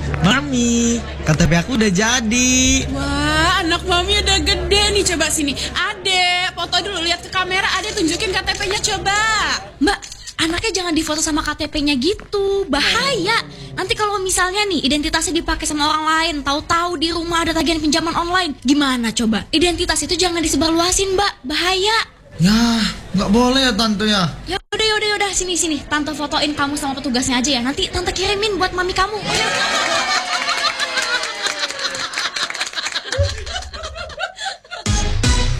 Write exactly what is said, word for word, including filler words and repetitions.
Mami, K T P aku udah jadi. Wah, anak mami udah gede nih. Coba sini. Ade, foto dulu, lihat ke kamera. Ade tunjukin K T P-nya coba. Mbak, anaknya jangan difoto sama K T P-nya gitu. Bahaya. Nanti kalau misalnya nih identitasnya dipakai sama orang lain, tahu-tahu di rumah ada tagihan pinjaman online, gimana coba? Identitas itu jangan disebarluasin, Mbak. Bahaya. Ya, nggak boleh ya tante ya. Ya udah, ya udah, ya udah, sini sini. Tante fotoin kamu sama petugasnya aja ya. Nanti tante kirimin buat mami kamu.